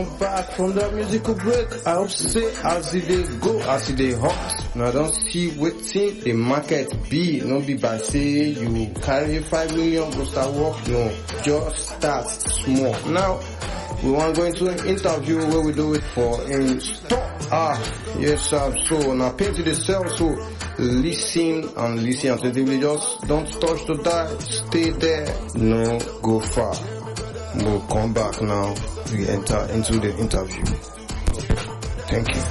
come back from that musical break. I hope say as the day go, as the day hot. Now I don't see waiting the market be. No be by say you carry 5 million go start work. No, just start small. Now we want to go into an interview where we do it for in store. Yes, so now pay to the cell, so listen attentively, just don't touch the dial, stay there, no go far. We'll come back now, we enter into the interview. Thank you.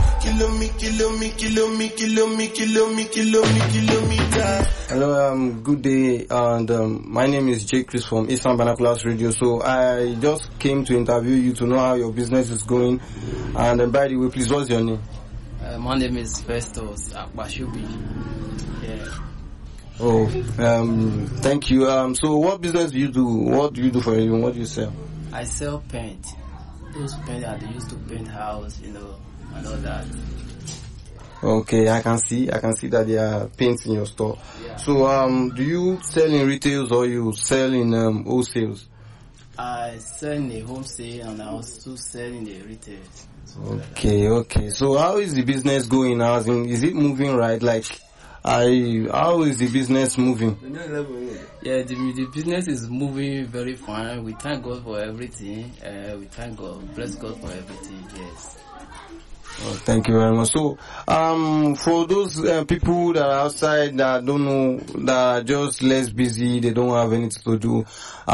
Hello, good day, and my name is J. Chris from Eastern Binoculars Radio. So I just came to interview you to know how your business is going. And by the way, please, what's your name? My name is Festus Akbashubi. Yeah. Oh, thank you. So what business do you do? What do you do for a living? What do you sell? I sell paint. Those paint that they used to paint house, and all that. Okay, I can see that there are paints in your store. Yeah. So, do you sell in retails or you sell in wholesales? I sell in the wholesale and I also sell in the retail. Okay. So, how is the business going now? Is it moving right? How is the business moving? Yeah, the business is moving very fine. We thank God for everything. We thank God, bless God for everything. Yes. Oh, thank you very much. So, for those people that are outside that don't know, that are just less busy, they don't have anything to do,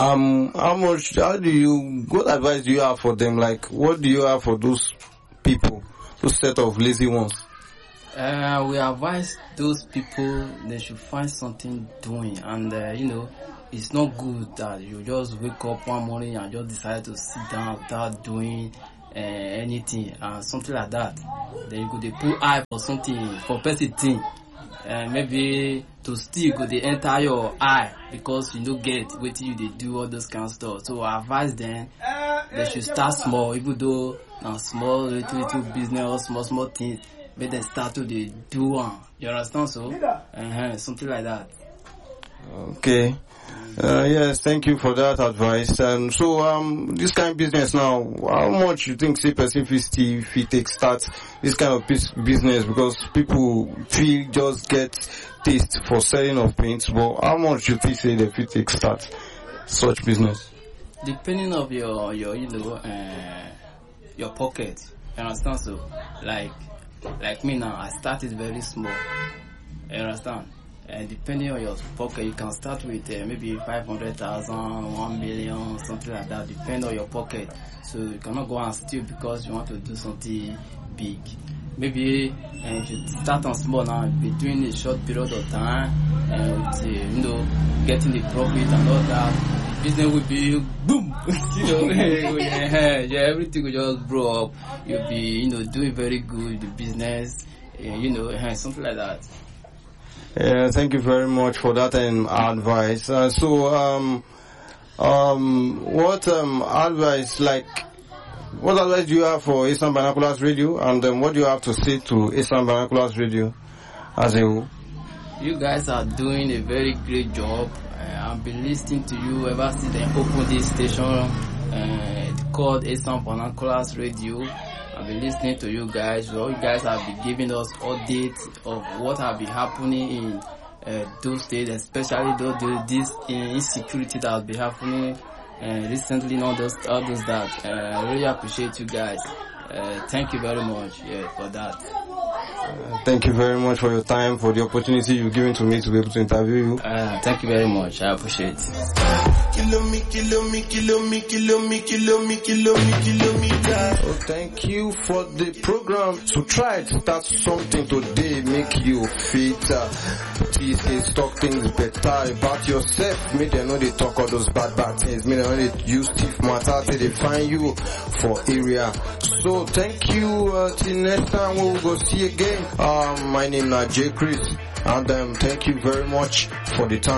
what advice do you have for them? What do you have for those people, those set of lazy ones? We advise those people they should find something doing, and it's not good that you just wake up one morning and just decide to sit down without doing anything and something like that. Then you could put eye for something for person thing, maybe to still go they enter your eye because you don't get what you they do all those kind of stuff. So I advise them they should start small, even though small little business or small things. But they start to do one. You understand? So something like that. Okay. Yes, thank you for that advice. So this kind of business now, how much you think say person if he takes start this kind of business, because people feel just get taste for selling of paints, but how much you think say they take start such business? Depending of your pocket. You understand? So like me now, I started very small. You understand? Depending on your pocket, you can start with maybe 500,000, 1 million, something like that. Depending on your pocket. So you cannot go and steal because you want to do something big. Maybe if you start on small now, be doing a short period of time, with getting the profit and all that, business will be boom. Everything will just blow up. You'll be doing very good the business, something like that. Yeah, thank you very much for that advice. What advice do you have for Eastern Binoculars Radio, and what do you have to say to Eastern Binoculars Radio as a whole? You guys are doing a very great job. I've been listening to you ever since they opened this station called Eastern Binoculars Radio. I've been listening to you guys. You guys have been giving us updates of what have been happening in those states, especially this insecurity that has been happening recently. All those that. I really appreciate you guys. Thank you very much for that. Thank you very much for your time, for the opportunity you've given to me to be able to interview you. Thank you very much. I appreciate it. Thank you for the program. So try to start something today, make you fit. Please talk things better about yourself. Make them know they talk all those bad things. Make them know they use thief matter till they find you for area. So thank you. Till next time we will go see again. My name is J. Chris, and thank you very much for the time.